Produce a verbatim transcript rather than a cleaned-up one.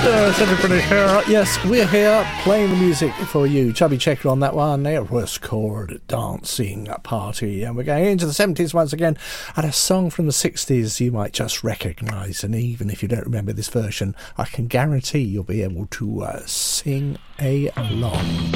Yes, everybody here. Yes, we're here playing the music for you. Chubby Checker on that one. It was called Dancing Party. And we're going into the seventies once again. And a song from the sixties you might just recognise. And even if you don't remember this version, I can guarantee you'll be able to uh, sing along.